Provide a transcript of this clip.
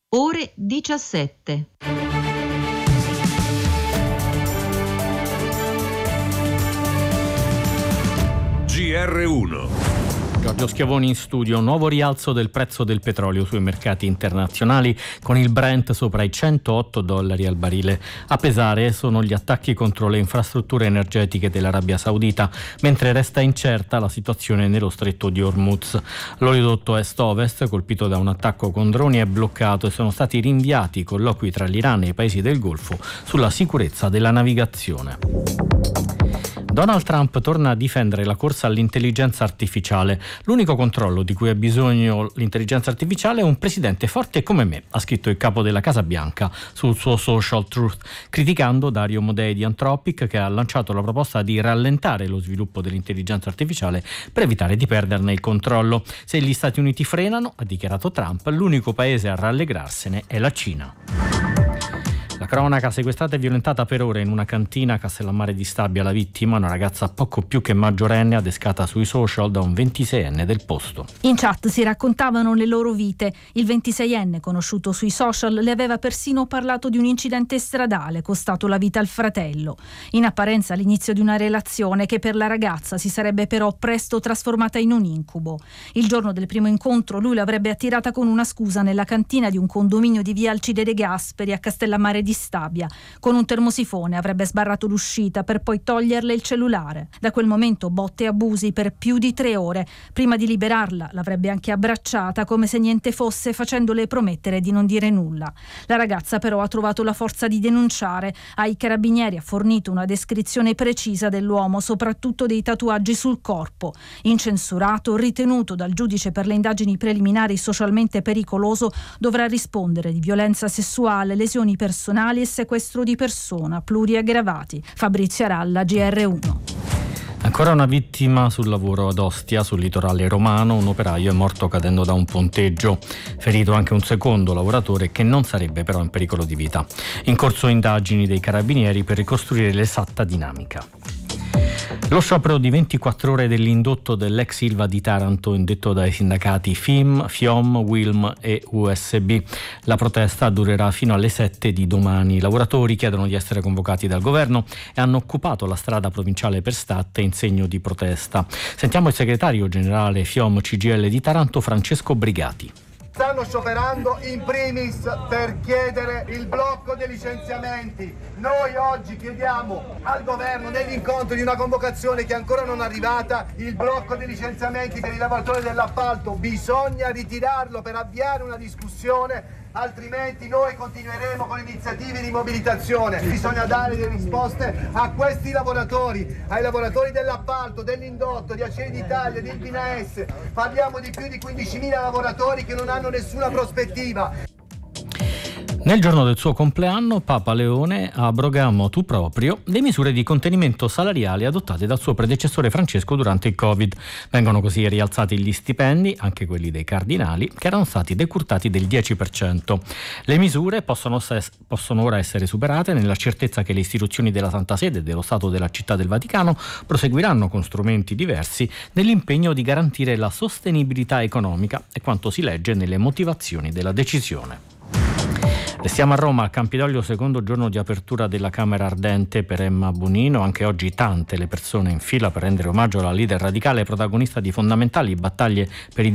Ore 17. GR1. Giorgio Schiavoni in studio. Nuovo rialzo del prezzo del petrolio sui mercati internazionali, con il Brent sopra i $108 al barile. A pesare sono gli attacchi contro le infrastrutture energetiche dell'Arabia Saudita, mentre resta incerta la situazione nello stretto di Hormuz. L'oleodotto est-ovest, colpito da un attacco con droni, è bloccato e sono stati rinviati i colloqui tra l'Iran e i paesi del Golfo sulla sicurezza della navigazione. Donald Trump torna a difendere la corsa all'intelligenza artificiale. L'unico controllo di cui ha bisogno l'intelligenza artificiale è un presidente forte come me, ha scritto il capo della Casa Bianca sul suo social truth, criticando Dario Modei di Anthropic, che ha lanciato la proposta di rallentare lo sviluppo dell'intelligenza artificiale per evitare di perderne il controllo. Se gli Stati Uniti frenano, ha dichiarato Trump, l'unico paese a rallegrarsene è la Cina. La cronaca: sequestrata e violentata per ore in una cantina a Castellammare di Stabia la vittima, una ragazza poco più che maggiorenne, adescata sui social da un 26enne del posto. In chat si raccontavano le loro vite. Il 26enne, conosciuto sui social, le aveva persino parlato di un incidente stradale costato la vita al fratello. In apparenza l'inizio di una relazione che per la ragazza si sarebbe però presto trasformata in un incubo. Il giorno del primo incontro lui l'avrebbe attirata con una scusa nella cantina di un condominio di via Alcide De Gasperi a Castellammare di Stabia. Con un termosifone avrebbe sbarrato l'uscita per poi toglierle il cellulare. Da quel momento botte e abusi per più di 3 ore. Prima di liberarla l'avrebbe anche abbracciata come se niente fosse, facendole promettere di non dire nulla. La ragazza però ha trovato la forza di denunciare. Ai carabinieri ha fornito una descrizione precisa dell'uomo, soprattutto dei tatuaggi sul corpo. Incensurato, ritenuto dal giudice per le indagini preliminari socialmente pericoloso, dovrà rispondere di violenza sessuale, lesioni personali e sequestro di persona, pluriaggravati. Fabrizio Aralla, GR1. Ancora una vittima sul lavoro ad Ostia, sul litorale romano. Un operaio è morto cadendo da un ponteggio. Ferito anche un secondo lavoratore che non sarebbe però in pericolo di vita. In corso indagini dei carabinieri per ricostruire l'esatta dinamica. Lo sciopero di 24 ore dell'indotto dell'ex Ilva di Taranto, indetto dai sindacati FIM, FIOM, WILM e USB. La protesta durerà fino alle 7 di domani. I lavoratori chiedono di essere convocati dal governo e hanno occupato la strada provinciale per Statte in segno di protesta. Sentiamo il segretario generale FIOM CGIL di Taranto, Francesco Brigati. Stanno scioperando in primis per chiedere il blocco dei licenziamenti. Noi oggi chiediamo al governo, negli incontri di una convocazione che ancora non è arrivata, il blocco dei licenziamenti per i lavoratori dell'appalto. Bisogna ritirarlo per avviare una discussione, altrimenti noi continueremo con iniziative di mobilitazione. Bisogna dare delle risposte a questi lavoratori, ai lavoratori dell'appalto, dell'indotto, di Acciaierie d'Italia, di Ilpina S. Parliamo di più di 15.000 lavoratori che non hanno nessuna prospettiva. Nel giorno del suo compleanno, Papa Leone abroga motu proprio le misure di contenimento salariale adottate dal suo predecessore Francesco durante il Covid. Vengono così rialzati gli stipendi, anche quelli dei cardinali, che erano stati decurtati del 10%. Le misure possono ora essere superate nella certezza che le istituzioni della Santa Sede e dello Stato della Città del Vaticano proseguiranno con strumenti diversi nell'impegno di garantire la sostenibilità economica, e quanto si legge nelle motivazioni della decisione. Restiamo a Roma, al Campidoglio, secondo giorno di apertura della Camera Ardente per Emma Bonino. Anche oggi tante le persone in fila per rendere omaggio alla leader radicale, protagonista di fondamentali battaglie per i